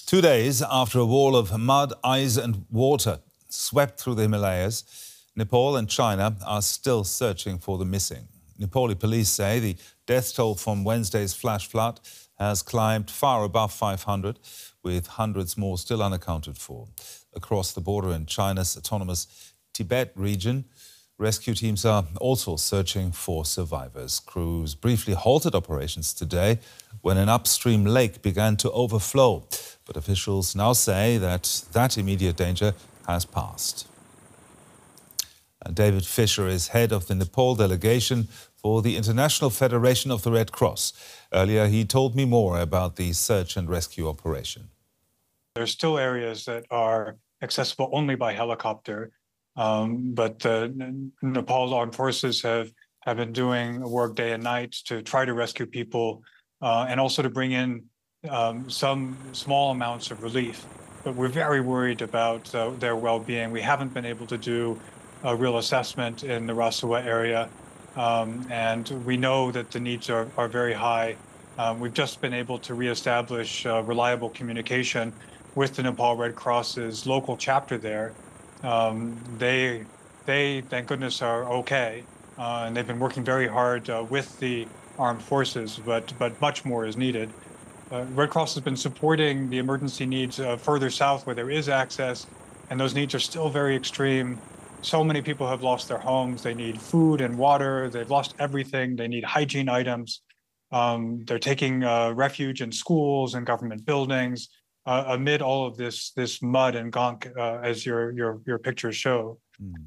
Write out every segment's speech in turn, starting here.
2 days after a wall of mud, ice and water swept through the Himalayas, Nepal and China are still searching for the missing. Nepali police say the death toll from Wednesday's flash flood has climbed far above 500, with hundreds more still unaccounted for. Across the border in China's autonomous Tibet region, rescue teams are also searching for survivors. Crews briefly halted operations today when an upstream lake began to overflow. But officials now say that immediate danger has passed. And David Fisher is head of the Nepal delegation for the International Federation of the Red Cross. Earlier, he told me more about the search and rescue operation. There are still areas that are accessible only by helicopter, but Nepal's armed forces have been doing work day and night to try to rescue people and also to bring in some small amounts of relief. But we're very worried about their well-being. We haven't been able to do a real assessment in the Rasua area, and we know that the needs are very high. We've just been able to reestablish reliable communication with the Nepal Red Cross's local chapter there. They, thank goodness, are okay, and they've been working very hard with the armed forces, but much more is needed. Red Cross has been supporting the emergency needs further south where there is access, and those needs are still very extreme. So many people have lost their homes. They need food and water. They've lost everything. They need hygiene items. They're taking refuge in schools and government buildings amid all of this mud and gunk, as your pictures show.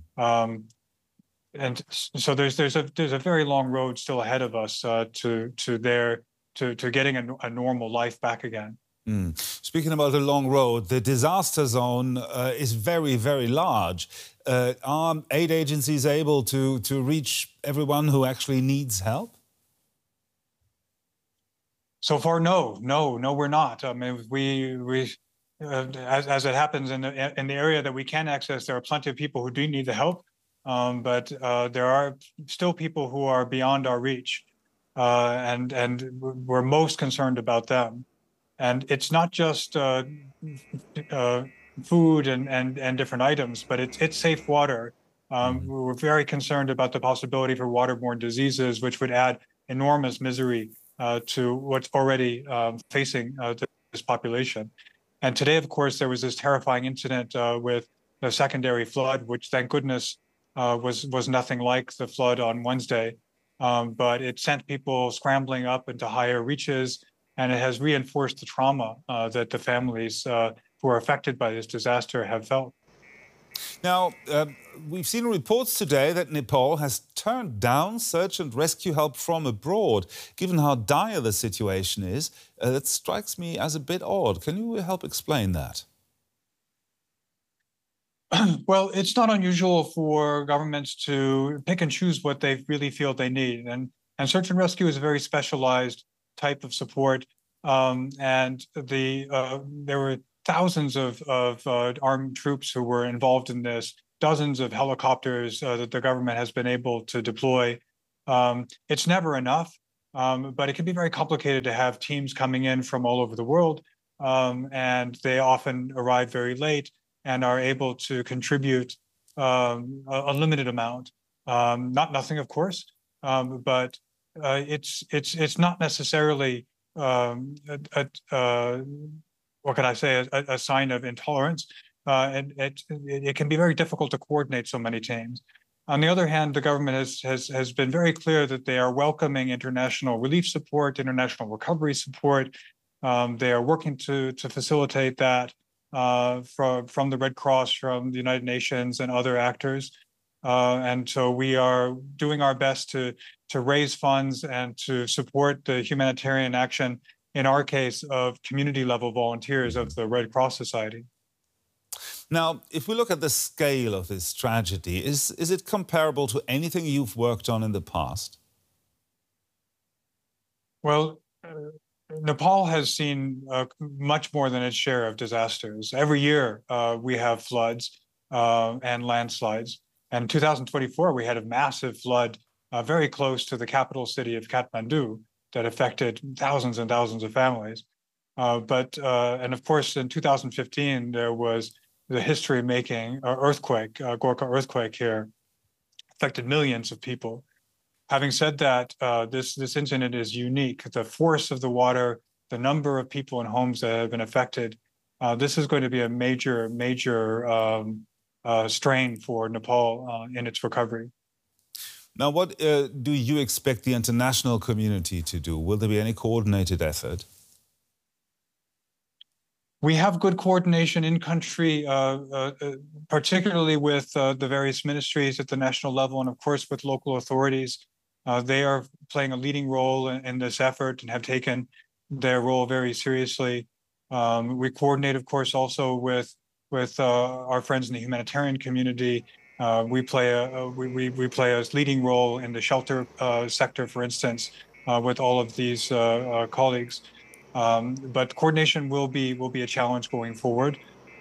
And so there's a very long road still ahead of us to getting a normal life back again. Speaking about the long road, the disaster zone is very, very large. Are aid agencies able to reach everyone who actually needs help? So far, no, we're not. I mean, as it happens in the area that we can access, there are plenty of people who do need the help, but there are still people who are beyond our reach, and we're most concerned about them. And it's not just food and different items, but it's safe water. We're very concerned about the possibility for waterborne diseases, which would add enormous misery to what's already facing this population. And today, of course, there was this terrifying incident with the secondary flood, which, thank goodness, was nothing like the flood on Wednesday. But it sent people scrambling up into higher reaches, and it has reinforced the trauma that the families who are affected by this disaster have felt. Now, we've seen reports today that Nepal has turned down search and rescue help from abroad. Given how dire the situation is, that strikes me as a bit odd. Can you help explain that? Well, it's not unusual for governments to pick and choose what they really feel they need. And search and rescue is a very specialized type of support. And there were thousands of armed troops who were involved in this, dozens of helicopters that the government has been able to deploy. It's never enough, but it can be very complicated to have teams coming in from all over the world, and they often arrive very late and are able to contribute a limited amount. Not nothing, of course, but it's not necessarily what can I say, a sign of intolerance. And it can be very difficult to coordinate so many teams. On the other hand, the government has been very clear that they are welcoming international relief support, international recovery support. They are working to facilitate that from the Red Cross, from the United Nations and other actors. And so we are doing our best to raise funds and to support the humanitarian action, in our case, of community-level volunteers of the Red Cross Society. Now, if we look at the scale of this tragedy, is it comparable to anything you've worked on in the past? Well, Nepal has seen much more than its share of disasters. Every year, we have floods and landslides. And in 2024, we had a massive flood very close to the capital city of Kathmandu that affected thousands and thousands of families. And of course, in 2015, there was the history-making earthquake, Gorkha earthquake here, affected millions of people. Having said that, this incident is unique. The force of the water, the number of people and homes that have been affected, this is going to be a major strain for Nepal in its recovery. Now, what do you expect the international community to do? Will there be any coordinated effort? We have good coordination in country, particularly with the various ministries at the national level and, of course, with local authorities. They are playing a leading role in this effort and have taken their role very seriously. We coordinate, of course, also with our friends in the humanitarian community. We play a leading role in the shelter sector, for instance, with all of these colleagues. But coordination will be a challenge going forward.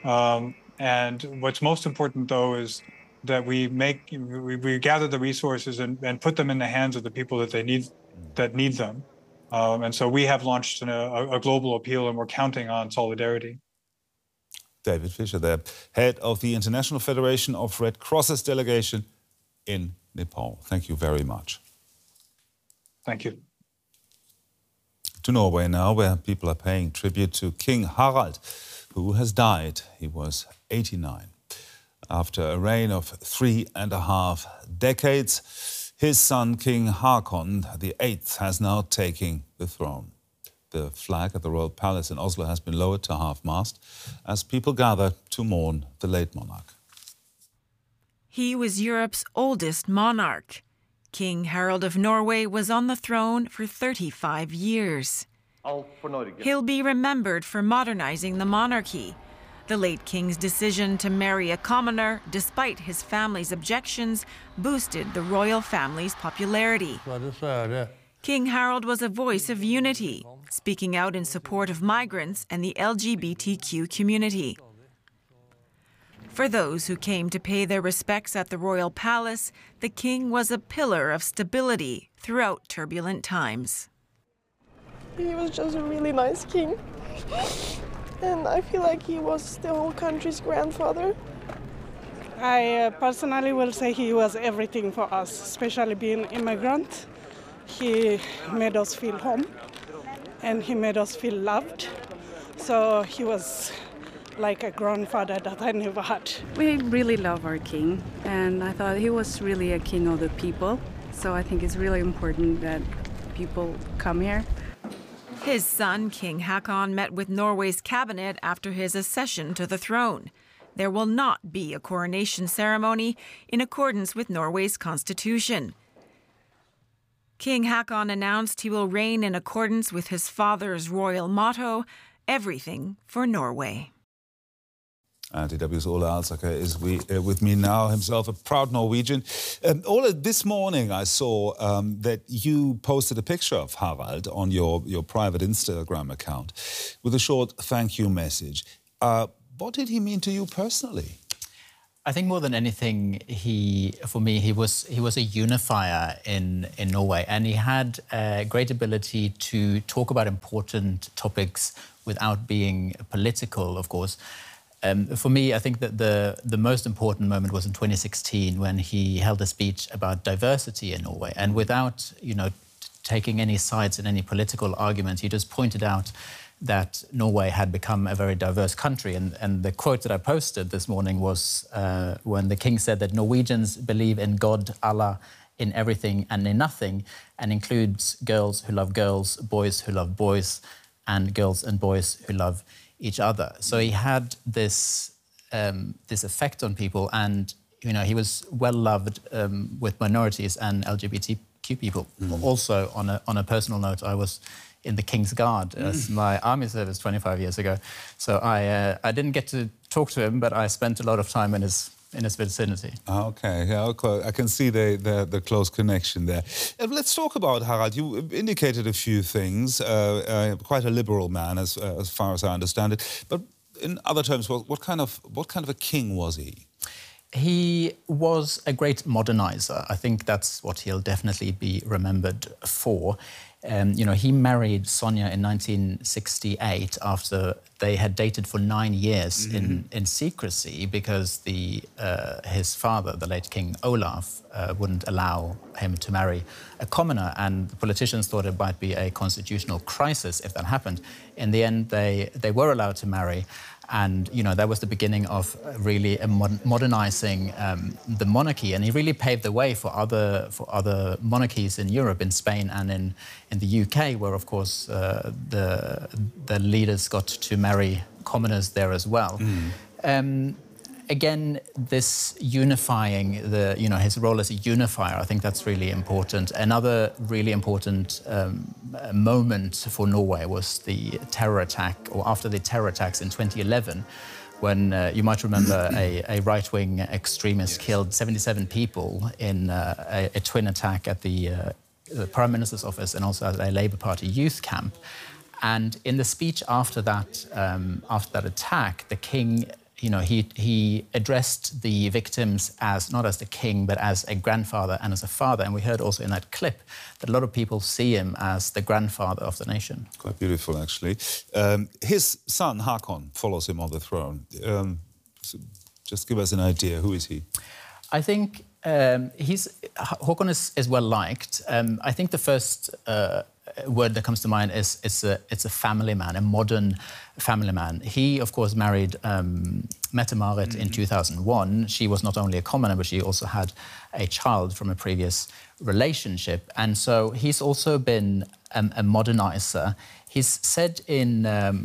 And what's most important, though, is that we gather the resources and put them in the hands of the people that need them. And so we have launched a global appeal, and we're counting on solidarity. David Fisher there, head of the International Federation of Red Crosses delegation in Nepal. Thank you very much. Thank you. To Norway now, where people are paying tribute to King Harald, who has died. He was 89. After a reign of 3.5 decades, his son, King Haakon VIII, has now taken the throne. The flag at the Royal Palace in Oslo has been lowered to half-mast as people gather to mourn the late monarch. He was Europe's oldest monarch. King Harald of Norway was on the throne for 35 years. He'll be remembered for modernizing the monarchy. The late king's decision to marry a commoner, despite his family's objections, boosted the royal family's popularity. King Harald was a voice of unity, speaking out in support of migrants and the LGBTQ community. For those who came to pay their respects at the royal palace, the king was a pillar of stability throughout turbulent times. He was just a really nice king, and I feel like he was the whole country's grandfather. I personally will say he was everything for us, especially being immigrant. He made us feel home, and he made us feel loved. So he was like a grandfather that I never had. We really love our king, and I thought he was really a king of the people. So I think it's really important that people come here. His son, King Haakon, met with Norway's cabinet after his accession to the throne. There will not be a coronation ceremony in accordance with Norway's constitution. King Haakon announced he will reign in accordance with his father's royal motto, "Everything for Norway." DW's Ole Alsaker is with me now, himself a proud Norwegian. Ole, this morning I saw that you posted a picture of Harald on your private Instagram account with a short thank you message. What did he mean to you personally? I think more than anything, for me, he was a unifier in Norway, and he had a great ability to talk about important topics without being political, of course. For me, I think that the most important moment was in 2016 when he held a speech about diversity in Norway, and without taking any sides in any political argument, he just pointed out that Norway had become a very diverse country. And the quote that I posted this morning was when the king said that Norwegians believe in God, Allah, in everything and in nothing, and includes girls who love girls, boys who love boys, and girls and boys who love each other. So he had this effect on people, and he was well loved with minorities and LGBTQ people. Also, on a personal note, I was in the King's Guard as my army service 25 years ago. So I didn't get to talk to him, but I spent a lot of time in his vicinity. Okay, yeah, I can see the close connection there. Let's talk about Harald. You indicated a few things. Quite a liberal man, as far as I understand it. But in other terms, what kind of a king was he? He was a great modernizer. I think that's what he'll definitely be remembered for. He married Sonia in 1968 after they had dated for 9 years in secrecy because his father, the late King Olaf, wouldn't allow him to marry a commoner, and the politicians thought it might be a constitutional crisis if that happened. In the end, they were allowed to marry. And, that was the beginning of really modernizing the monarchy. And he really paved the way for other monarchies in Europe, in Spain and in the UK, where, of course, the leaders got to marry commoners there as well. Again, this unifying, his role as a unifier, I think that's really important. Another really important moment for Norway was the terror attack, or after the terror attacks in 2011, when you might remember a right-wing extremist killed 77 people in a twin attack at the Prime Minister's office and also at a Labour Party youth camp. And in the speech after that attack, the king, he addressed the victims as not as the king, but as a grandfather and as a father. And we heard also in that clip that a lot of people see him as the grandfather of the nation. Quite beautiful, actually. His son, Haakon, follows him on the throne. So just give us an idea. Who is he? I think Haakon is well liked. I think the first word that comes to mind is it's a family man, a modern family man. He, of course, married Mette-Marit in 2001. She was not only a commoner, but she also had a child from a previous relationship. And so he's also been a modernizer. He's said in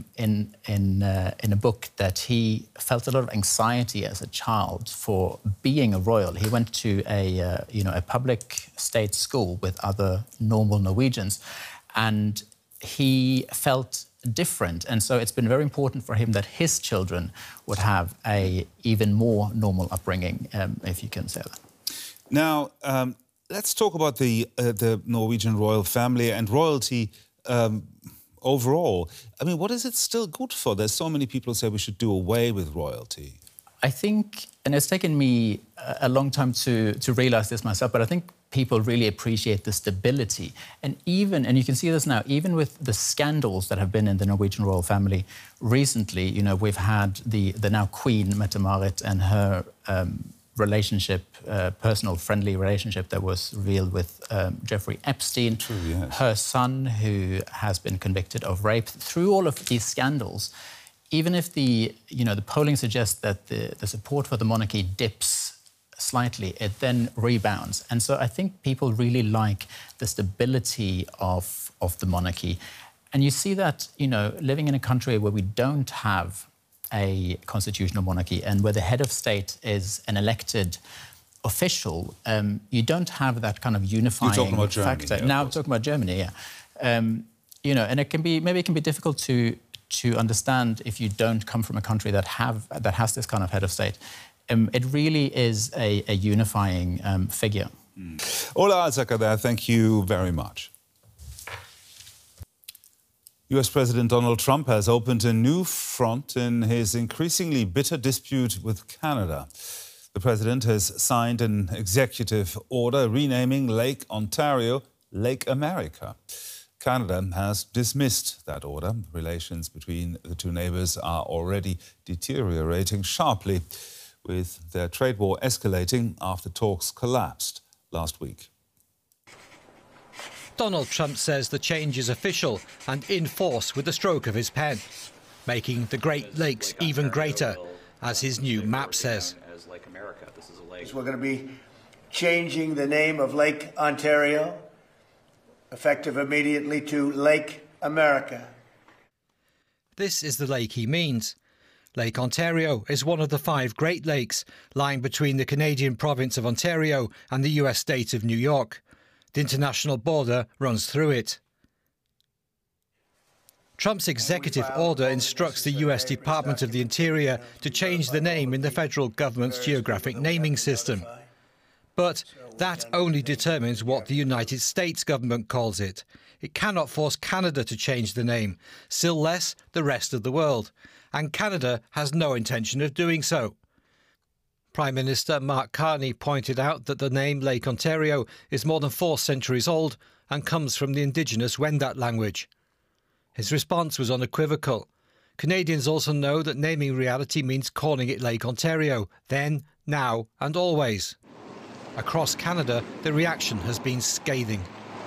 a book that he felt a lot of anxiety as a child for being a royal. He went to a public state school with other normal Norwegians, and he felt different. And so it's been very important for him that his children would have a even more normal upbringing, if you can say that. Now, let's talk about the Norwegian royal family and royalty overall. I mean, what is it still good for? There's so many people who say we should do away with royalty. I think, and it's taken me a long time to realize this myself, but I think people really appreciate the stability. And you can see this now, even with the scandals that have been in the Norwegian royal family recently, we've had the now Queen Mette-Marit and her relationship, personal friendly relationship that was revealed with Jeffrey Epstein. True, yes. Her son, who has been convicted of rape. Through all of these scandals, even if the polling suggests that the support for the monarchy dips slightly, it then rebounds. And so I think people really like the stability of the monarchy. And you see that, living in a country where we don't have a constitutional monarchy and where the head of state is an elected official, you don't have that kind of unifying factor. You're talking about Germany. Yeah, now I'm talking about Germany, yeah. And it can be difficult to understand if you don't come from a country that has this kind of head of state. It really is a unifying figure. Ola Alsaker there, thank you very much. US President Donald Trump has opened a new front in his increasingly bitter dispute with Canada. The president has signed an executive order renaming Lake Ontario Lake America. Canada has dismissed that order. Relations between the two neighbours are already deteriorating sharply, with their trade war escalating after talks collapsed last week. Donald Trump says the change is official and in force with the stroke of his pen, making the Great Lakes even greater, as his new map says. We're going to be changing the name of Lake Ontario, effective immediately, to Lake America. This is the lake he means. Lake Ontario is one of the 5 Great Lakes lying between the Canadian province of Ontario and the US state of New York. The international border runs through it. Trump's executive order instructs the US Department of the Interior to change the name in the federal government's geographic naming system. But that only determines what the United States government calls it. It cannot force Canada to change the name, still less the rest of the world. And Canada has no intention of doing so. Prime Minister Mark Carney pointed out that the name Lake Ontario is more than 4 centuries old and comes from the indigenous Wendat language. His response was unequivocal. Canadians also know that naming reality means calling it Lake Ontario, then, now and always. Across Canada, the reaction has been scathing.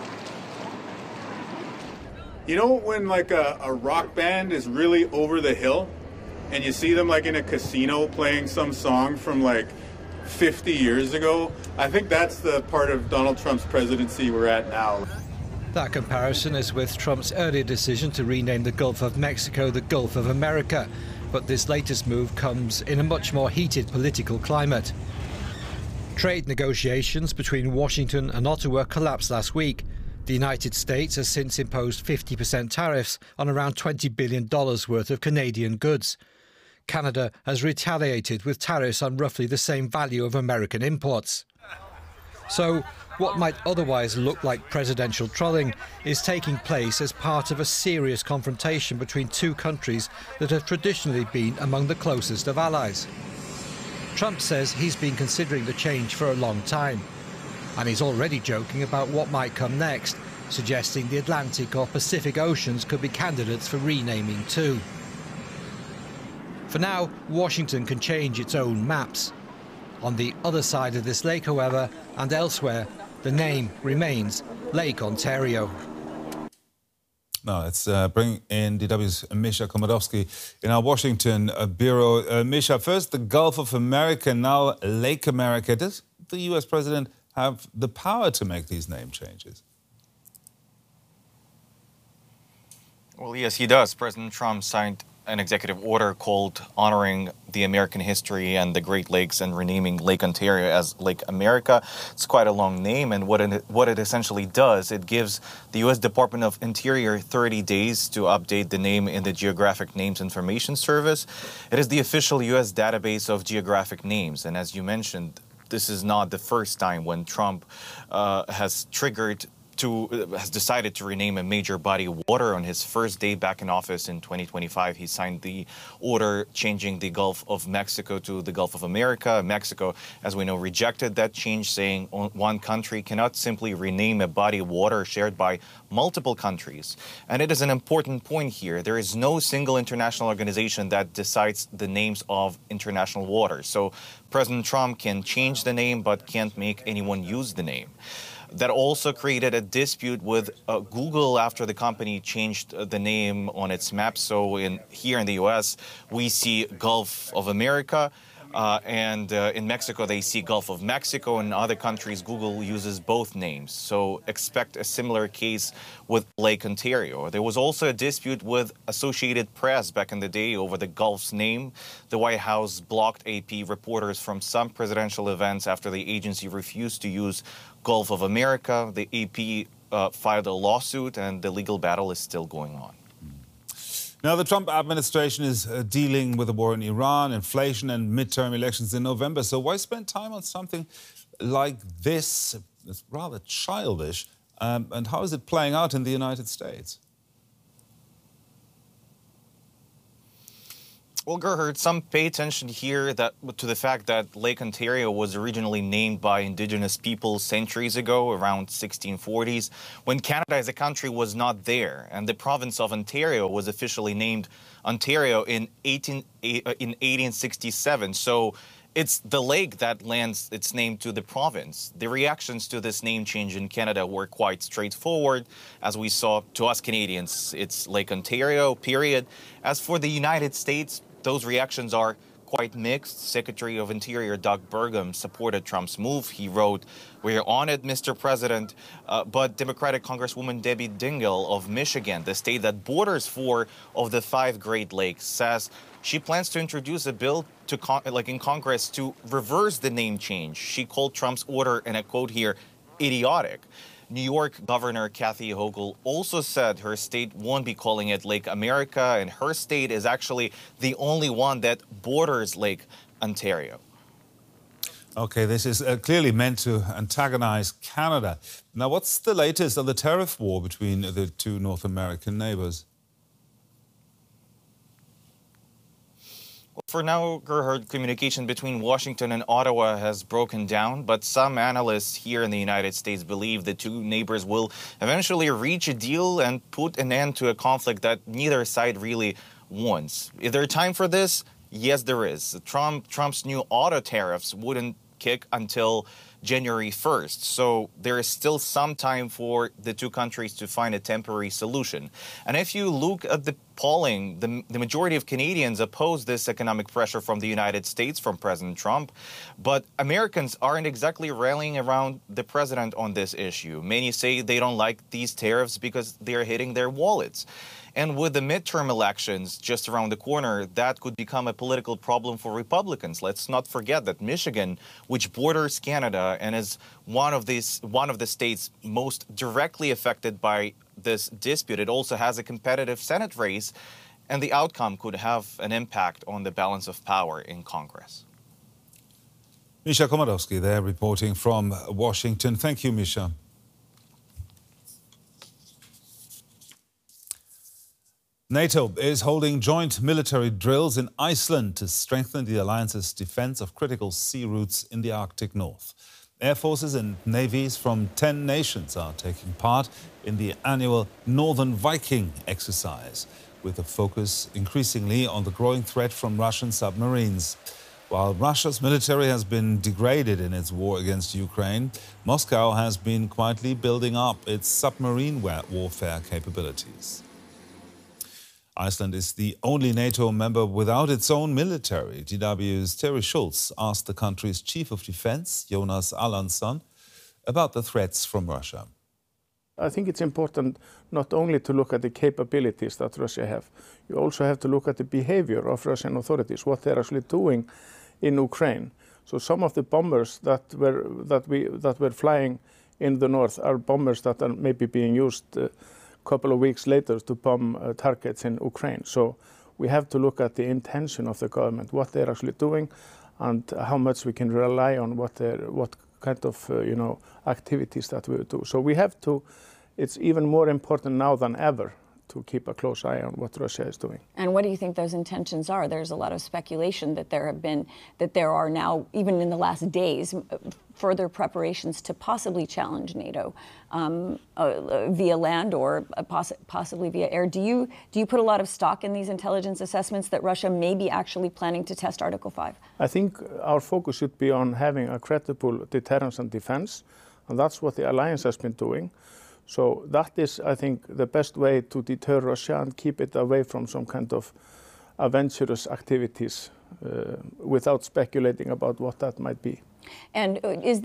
You know when like a rock band is really over the hill and you see them like in a casino playing some song from like 50 years ago? I think that's the part of Donald Trump's presidency we're at now. That comparison is with Trump's earlier decision to rename the Gulf of Mexico the Gulf of America. But this latest move comes in a much more heated political climate. Trade negotiations between Washington and Ottawa collapsed last week. The United States has since imposed 50% tariffs on around $20 billion worth of Canadian goods. Canada has retaliated with tariffs on roughly the same value of American imports. So, what might otherwise look like presidential trolling is taking place as part of a serious confrontation between two countries that have traditionally been among the closest of allies. Trump says he's been considering the change for a long time. And he's already joking about what might come next, suggesting the Atlantic or Pacific Oceans could be candidates for renaming too. For now, Washington can change its own maps. On the other side of this lake, however, and elsewhere, the name remains Lake Ontario. Now, let's bring in DW's Misha Komodowski in our Washington bureau. Misha, first the Gulf of America, now Lake America. Does the US president have the power to make these name changes? Well, yes, he does. President Trump signed an executive order called Honoring the American History and the Great Lakes and renaming Lake Ontario as Lake America. It's quite a long name, and what it essentially does, it gives the U.S. Department of Interior 30 days to update the name in the Geographic Names Information Service. It is the official U.S. database of geographic names, and as you mentioned, this is not the first time when Trump has decided to rename a major body of water. On his first day back in office in 2025, he signed the order changing the Gulf of Mexico to the Gulf of America. Mexico, as we know, rejected that change, saying one country cannot simply rename a body of water shared by multiple countries. And it is an important point here. There is no single international organization that decides the names of international waters. So President Trump can change the name but can't make anyone use the name. That also created a dispute with Google after the company changed the name on its map. So here in the U.S., we see Gulf of America, and in Mexico, they see Gulf of Mexico. In other countries, Google uses both names. So expect a similar case with Lake Ontario. There was also a dispute with Associated Press back in the day over the Gulf's name. The White House blocked AP reporters from some presidential events after the agency refused to use Gulf of America. The AP filed a lawsuit, and the legal battle is still going on. Now, the Trump administration is dealing with the war in Iran, inflation and midterm elections in November. So why spend time on something like this? It's rather childish. And how is it playing out in the United States? Well, Gerhard, some pay attention here to the fact that Lake Ontario was originally named by Indigenous peoples centuries ago, around 1640s, when Canada as a country was not there, and the province of Ontario was officially named Ontario in 1867. So it's the lake that lends its name to the province. The reactions to this name change in Canada were quite straightforward. As we saw, to us Canadians, it's Lake Ontario, period. As for the United States, those reactions are quite mixed. Secretary of Interior Doug Burgum supported Trump's move. He wrote, "We're on it, Mr. President." But Democratic Congresswoman Debbie Dingell of Michigan, the state that borders 4 of the 5 Great Lakes, says she plans to introduce a bill in Congress to reverse the name change. She called Trump's order, and I quote here, idiotic. New York Governor Kathy Hochul also said her state won't be calling it Lake America, and her state is actually the only one that borders Lake Ontario. OK, this is clearly meant to antagonize Canada. Now, what's the latest on the tariff war between the two North American neighbors? For now, Gerhard, communication between Washington and Ottawa has broken down, but some analysts here in the United States believe the two neighbors will eventually reach a deal and put an end to a conflict that neither side really wants. Is there time for this? Yes, there is. Trump's new auto tariffs wouldn't kick until January 1st. So there is still some time for the two countries to find a temporary solution. And if you look at the polling, the majority of Canadians oppose this economic pressure from the United States, from President Trump. But Americans aren't exactly rallying around the president on this issue. Many say they don't like these tariffs because they are hitting their wallets. And with the midterm elections just around the corner, that could become a political problem for Republicans. Let's not forget that Michigan, which borders Canada and is one of the states most directly affected by this dispute, it also has a competitive Senate race, and the outcome could have an impact on the balance of power in Congress. Misha Komodowski there reporting from Washington. Thank you, Misha. NATO is holding joint military drills in Iceland to strengthen the alliance's defense of critical sea routes in the Arctic North. Air forces and navies from 10 nations are taking part in the annual Northern Viking exercise, with a focus increasingly on the growing threat from Russian submarines. While Russia's military has been degraded in its war against Ukraine, Moscow has been quietly building up its submarine warfare capabilities. Iceland is the only NATO member without its own military. DW's Terry Schultz asked the country's Chief of Defense, Jonas Allansson, about the threats from Russia. I think it's important not only to look at the capabilities that Russia have, you also have to look at the behavior of Russian authorities, what they're actually doing in Ukraine. So some of the bombers that were flying in the north are bombers that are maybe being used couple of weeks later to bomb targets in Ukraine. So we have to look at the intention of the government, what they're actually doing, and how much we can rely on what kind of activities that we do. So we have to. It's even more important now than ever to keep a close eye on what Russia is doing. And what do you think those intentions are? There's a lot of speculation that there are now, even in the last days, further preparations to possibly challenge NATO via land or possibly via air. Do you put a lot of stock in these intelligence assessments that Russia may be actually planning to test Article 5? I think our focus should be on having a credible deterrence and defense, and that's what the alliance has been doing. So that is, I think, the best way to deter Russia and keep it away from some kind of adventurous activities without speculating about what that might be. And is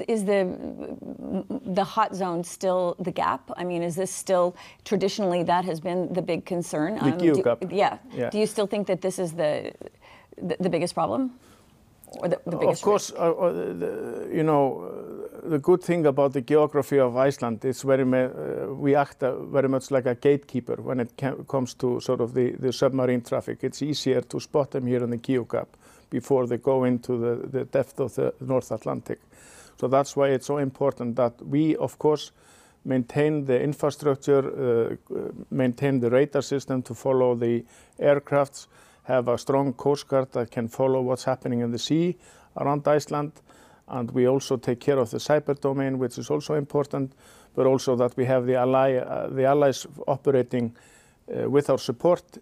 the hot zone still the gap? I mean, is this still, traditionally, that has been the big concern? The GEO gap. Yeah. Do you still think that this is the biggest problem? Or the biggest of course, the good thing about the geography of Iceland is we act very much like a gatekeeper when it comes to sort of the submarine traffic. It's easier to spot them here in the GEO gap before they go into the depth of the North Atlantic. So that's why it's so important that we, of course, maintain the infrastructure, maintain the radar system to follow the aircrafts, have a strong coast guard that can follow what's happening in the sea around Iceland. And we also take care of the cyber domain, which is also important, but also that we have the allies operating with our support